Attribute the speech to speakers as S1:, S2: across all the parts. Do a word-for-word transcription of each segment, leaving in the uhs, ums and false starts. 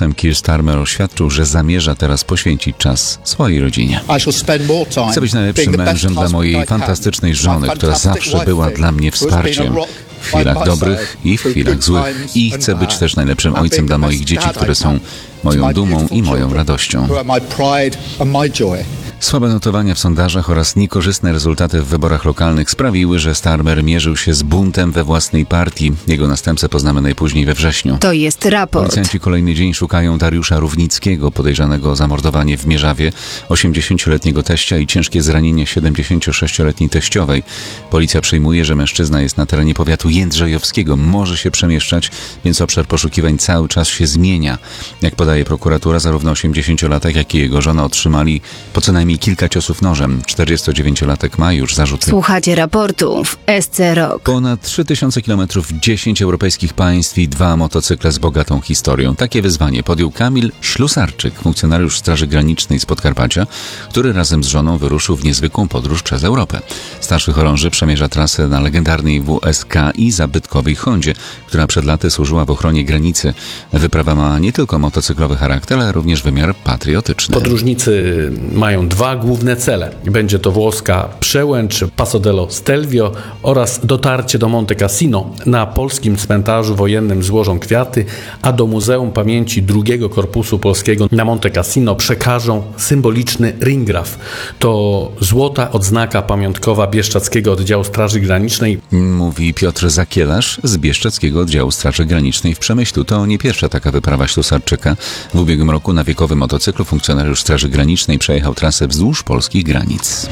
S1: głosem Keir Starmer oświadczył, że zamierza teraz poświęcić czas swojej rodzinie. Chcę być najlepszym mężem dla mojej fantastycznej żony, która zawsze była dla mnie wsparciem w chwilach dobrych i w chwilach złych. I chcę być też najlepszym ojcem dla moich dzieci, które są moją dumą i moją radością. Słabe notowania w sondażach oraz niekorzystne rezultaty w wyborach lokalnych sprawiły, że Starmer mierzył się z buntem we własnej partii. Jego następcę poznamy najpóźniej we wrześniu.
S2: To jest raport.
S1: Policjanci kolejny dzień szukają Dariusza Równickiego, podejrzanego o zamordowanie w Mierzawie osiemdziesięcioletniego teścia i ciężkie zranienie siedemdziesięciosześcioletniej teściowej. Policja przyjmuje, że mężczyzna jest na terenie powiatu jędrzejowskiego. Może się przemieszczać, więc obszar poszukiwań cały czas się zmienia. Jak podaje prokuratura, zarówno osiemdziesięciolatek, jak i jego żona otrzymali po co najmniej kilka ciosów nożem. czterdziestodziewięciolatek ma już zarzuty.
S2: Słuchacie raportu w S C Rock.
S1: Ponad trzy tysiące kilometrów, dziesięć europejskich państw i dwa motocykle z bogatą historią. Takie wyzwanie podjął Kamil Ślusarczyk, funkcjonariusz Straży Granicznej z Podkarpacia, który razem z żoną wyruszył w niezwykłą podróż przez Europę. Starszy chorąży przemierza trasę na legendarnej W S K i zabytkowej Hondzie, która przed laty służyła w ochronie granicy. Wyprawa ma nie tylko motocyklowy charakter, ale również wymiar patriotyczny.
S3: Podróżnicy mają dwa główne cele. Będzie to włoska Przełęcz, Passo dello Stelvio oraz dotarcie do Monte Cassino. Na polskim cmentarzu wojennym złożą kwiaty, a do Muzeum Pamięci drugiego Korpusu Polskiego na Monte Cassino przekażą symboliczny ringraf. To złota odznaka pamiątkowa Bieszczadzkiego Oddziału Straży Granicznej.
S1: Mówi Piotr Zakielarz z Bieszczadzkiego Oddziału Straży Granicznej w Przemyślu. To nie pierwsza taka wyprawa Ślusarczyka. W ubiegłym roku na wiekowym motocyklu funkcjonariusz Straży Granicznej przejechał trasę wzdłuż polskich granic.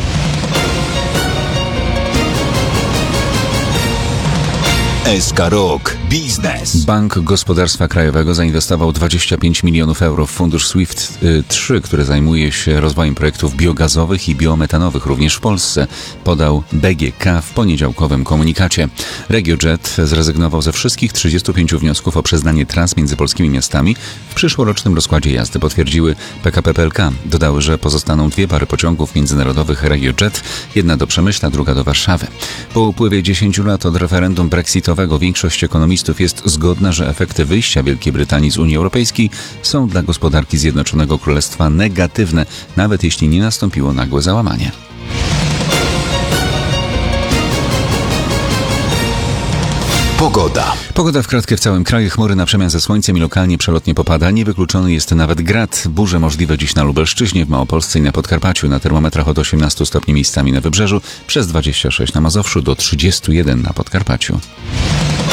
S4: S K Rock Biznes.
S1: Bank Gospodarstwa Krajowego zainwestował dwadzieścia pięć milionów euro w fundusz SWIFT trzy, który zajmuje się rozwojem projektów biogazowych i biometanowych również w Polsce, podał B G K w poniedziałkowym komunikacie. RegioJet zrezygnował ze wszystkich trzydziestu pięciu wniosków o przyznanie tras między polskimi miastami w przyszłorocznym rozkładzie jazdy, potwierdziły P K P P L K. Dodały, że pozostaną dwie pary pociągów międzynarodowych RegioJet, jedna do Przemyśla, druga do Warszawy. Po upływie dziesięciu lat od referendum brexitowego większość ekonomistów jest zgodna, że efekty wyjścia Wielkiej Brytanii z Unii Europejskiej są dla gospodarki Zjednoczonego Królestwa negatywne, nawet jeśli nie nastąpiło nagłe załamanie.
S4: Pogoda.
S1: Pogoda w kratkę w całym kraju. Chmury na przemian ze słońcem i lokalnie przelotnie popada. Niewykluczony jest nawet grad. Burze możliwe dziś na Lubelszczyźnie, w Małopolsce i na Podkarpaciu. Na termometrach od osiemnastu stopni miejscami na Wybrzeżu, przez dwadzieścia sześć na Mazowszu, do trzydziestu jeden na Podkarpaciu.